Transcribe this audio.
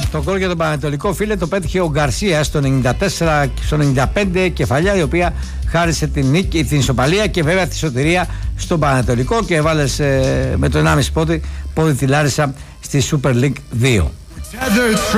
Το γκολ για τον Πανετολικό, φίλε, το πέτυχε ο Γκαρσία στο 94, στο 95 κεφαλιά, η οποία χάρισε την νίκη, την ισοπαλία και βέβαια τη σωτηρία στον Πανετολικό και έβαλε με το 1,5 πόδι τη Λάρισα στη Super League 2.